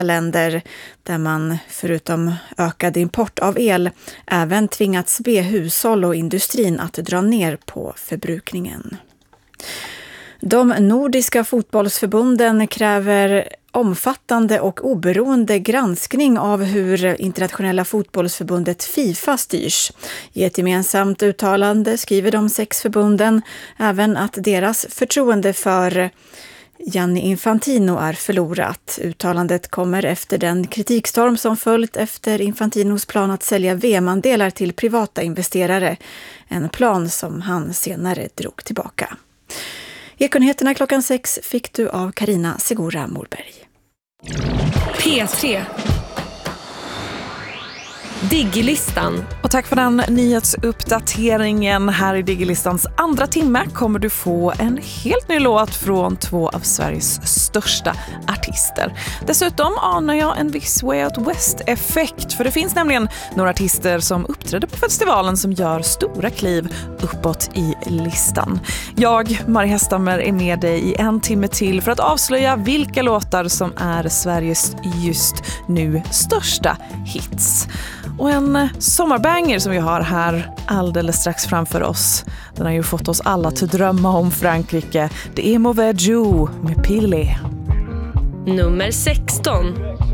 länder där man förutom ökad import av el även tvingats be hushåll och industrin att dra ner på förbrukningen. De nordiska fotbollsförbunden kräver omfattande och oberoende granskning av hur internationella fotbollsförbundet FIFA styrs. I ett gemensamt uttalande skriver de 6 förbunden även att deras förtroende för Gianni Infantino är förlorat. Uttalandet kommer efter den kritikstorm som följt efter Infantinos plan att sälja VM-andelar till privata investerare. En plan som han senare drog tillbaka. Ekonheterna 6 fick du av Carina Segura Morberg. P3 Digilistan. Och tack för den nyhetsuppdateringen. Här i Digilistans andra timme kommer du få en helt ny låt från 2 av Sveriges största artister. Dessutom anar jag en viss Way Out West-effekt, för det finns nämligen några artister som uppträder på festivalen som gör stora kliv uppåt i listan. Jag, Marie Hästammer, är med dig i en timme till för att avslöja vilka låtar som är Sveriges just nu största hits. Och en sommarbanger som vi har här alldeles strax framför oss. Den har ju fått oss alla att drömma om Frankrike. Det är Mauvais Jour med Pili. Nummer 16.